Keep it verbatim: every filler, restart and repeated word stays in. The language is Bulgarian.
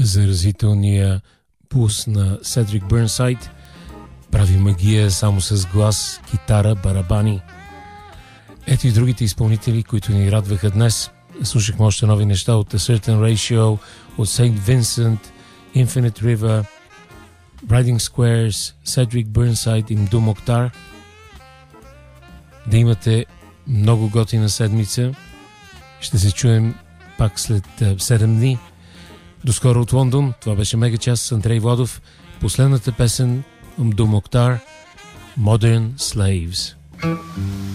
заразителния пулс на Седрик Бърнсайд. Прави магия само с глас, китара, барабани. Ето и другите изпълнители, които ни радваха днес. Слушахме още нови неща от A Certain Ratio, от Сейнт Винсент, Infinite River, Riding Squares, Седрик Бърнсайд и Мду Моктар. Да имате много готина седмица. Ще се чуем пак след седем дни. До скоро от Лондон. Това беше Мегачас с Андрей Владов. Последната песен Мду Моктар, Modern Slaves.